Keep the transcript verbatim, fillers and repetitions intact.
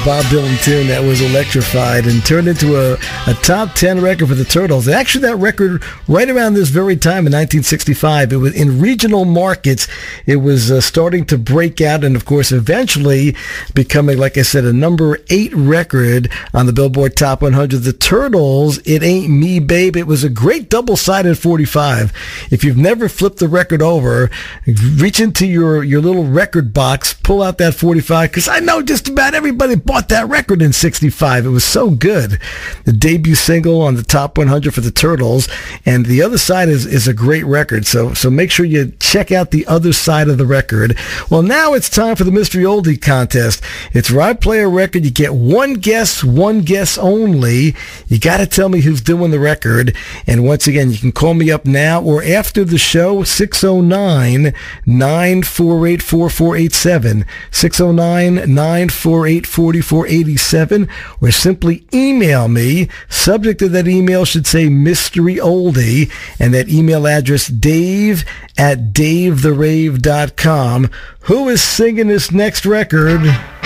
Bob Dylan tune that was electrified and turned into a, a top ten record for the Turtles. And actually, that record, right around this very time in nineteen sixty-five, it was in regional markets. It was uh, starting to break out and, of course, eventually becoming, like I said, a number eight record on the Billboard Top one hundred. The Turtles, It Ain't Me, Babe. It was a great double-sided forty-five. If you've never flipped the record over, reach into your, your little record box, pull out that forty-five, because I know just about everybody bought that record in sixty-five. It was so good. The debut single on the Top one hundred for the Turtles, and the other side is, is a great record. So so make sure you check out the other side of the record. Well, now it's time for the Mystery Oldie contest. It's where I play a record. You get one guess, one guess only. You got to tell me who's doing the record. And once again, you can call me up now or after the show, six oh nine, nine four eight, four four eight seven, six oh nine, nine four eight, four four eight seven, or simply email me. Subject of that email should say Mystery Oldie, and that email address, dave at dave the rave dot com. Who is singing this next record?